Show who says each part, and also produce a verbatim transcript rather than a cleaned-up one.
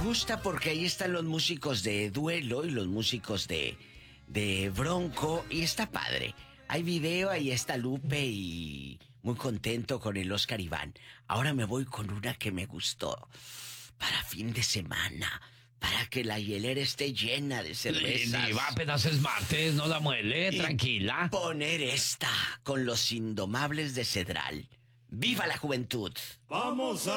Speaker 1: gusta porque ahí están los músicos de Duelo y los músicos de, de Bronco y está padre. Hay video, ahí está Lupe y muy contento con el Oscar Iván. Ahora me voy con una que me gustó para fin de semana, para que la hielera esté llena de cervezas.
Speaker 2: Diva, apenas es martes, no la muele,
Speaker 1: Y
Speaker 2: tranquila.
Speaker 1: poner esta con los Indomables de Cedral. ¡Viva la juventud!
Speaker 3: Vamos a